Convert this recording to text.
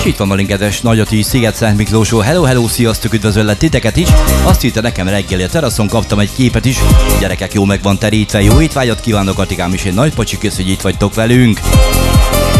itt van velünk kedves Nagyati Sziget-Szent Miklósról. Hello, sziasztok, üdvözöllek titeket is. Azt írta nekem reggel a teraszon, kaptam egy képet is. Gyerekek, jó meg van terítve, jó étvágyat kívánok, Atikám is egy nagy pacsi, kösz, hogy itt vagytok velünk.